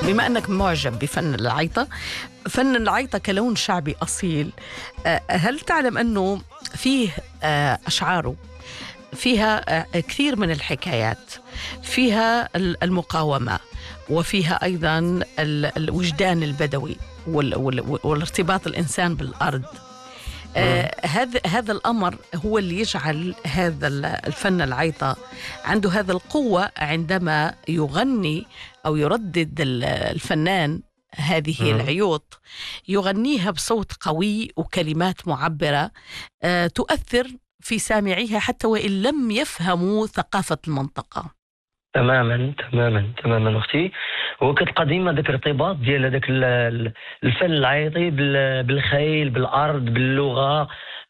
بما أنك معجب بفن العيطة، فن العيطة كلون شعبي أصيل، هل تعلم أنه فيه أشعاره فيها كثير من الحكايات، فيها المقاومة، وفيها أيضا الوجدان البدوي والارتباط الإنسان بالأرض. هذا الأمر هو اللي يجعل هذا الفن العيطة عنده هذا القوة عندما يغني أو يردد الفنان هذه العيوط، يغنيها بصوت قوي وكلمات معبرة تؤثر في سامعيها حتى وإن لم يفهموا ثقافة المنطقة. تماما تماما تماما اختي. وكتلقى ديما داك الارتباط ديال هذاك الفن العيطي بالخيل، بالارض، باللغه،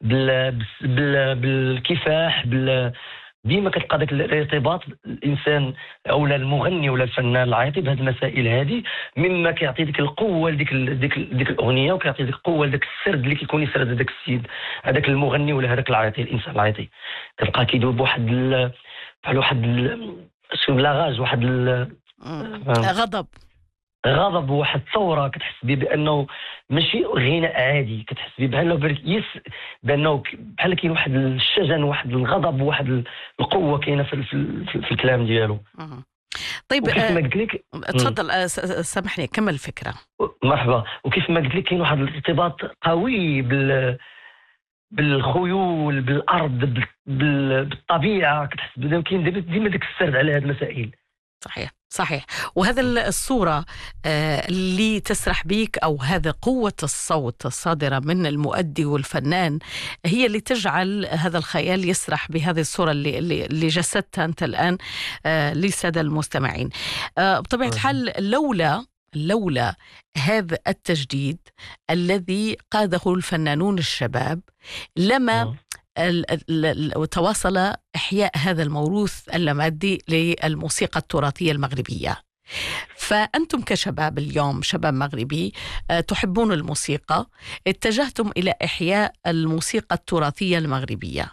بالكفاح، ديما كتلقى داك الارتباط الانسان او المغني ولا الفنان العيطي بهذه المسائل هذه، مما كيعطي ديك القوه لديك ديك الاغنيه، وكيعطي ديك القوه لذاك السرد اللي كيكون يسرد هذاك السيد، هذاك المغني ولا هذاك العيطي، الانسان العيطي. كتلقى كيدوب بحال واحد لاغاز، واحد غضب، واحد ثوره كتحس به بانه ماشي غناء عادي، كتحس به بانه بحال كاين واحد الشجن، واحد الغضب، واحد القوه كاينه في الكلام ديالو. طيب وكيف ما قلت لك، تفضل سامحني كمل الفكره. مرحبا. وكيف ما قلت لك كاين واحد الارتباط قوي بالخيول، بالارض، بالطبيعه، كتحس بان كاين ديما داك السرد على هذه المسائل. صحيح. وهذا الصورة اللي تسرح بيك، أو هذا قوة الصوت الصادرة من المؤدي والفنان، هي اللي تجعل هذا الخيال يسرح بهذه الصورة اللي جسدتها أنت الآن للسادة المستمعين. بطبيعة الحال لولا هذا التجديد الذي قاده الفنانون الشباب لما وتواصل إحياء هذا الموروث اللامادي للموسيقى التراثية المغربية. فأنتم كشباب اليوم، شباب مغربي تحبون الموسيقى، اتجهتم إلى إحياء الموسيقى التراثية المغربية.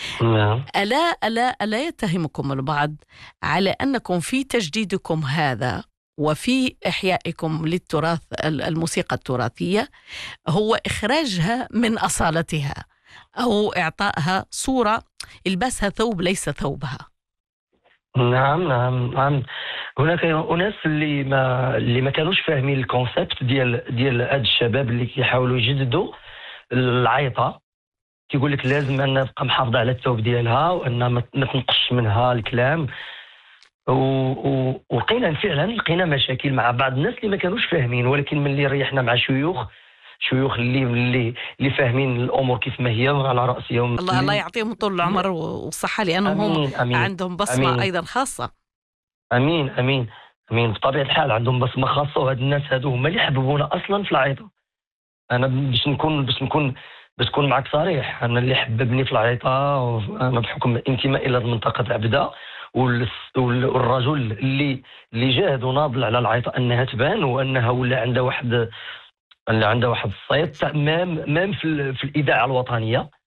ألا يتهمكم البعض على أنكم في تجديدكم هذا وفي إحيائكم للتراث، الموسيقى التراثية، هو إخراجها من أصالتها أو إعطائها صورة يلبسها ثوب ليس ثوبها؟ نعم. هناك أناس اللي ما كانوش فاهمين الكونسيبت ديال هاد الشباب اللي كيحاولوا يجددوا العيطة. كيقول لك لازم أن تبقى محافظة على الثوب ديالها، وأن ما تنقش منها الكلام. لقينا مشاكل مع بعض الناس اللي ما كانوش فاهمين، ولكن ملي ريحنا مع شيوخ اللي فاهمين الامور كيف ما هي وعلى راسهم. الله يعطيهم طول العمر والصحه، لانهم هم عندهم بصمه ايضا خاصه. امين بطبيعه الحال عندهم بصمه خاصه، وهاد الناس هادو هما اللي حببونا اصلا في العيطه. انا باش نكون معك صريح، انا اللي حببني في العيطه، انا بحكم انتماء الى منطقه العبده، والرجل اللي جاهد وناضل على العيطه انها تبان، وانها ولا عندها واحد الصيت مام في الاذاعه الوطنيه.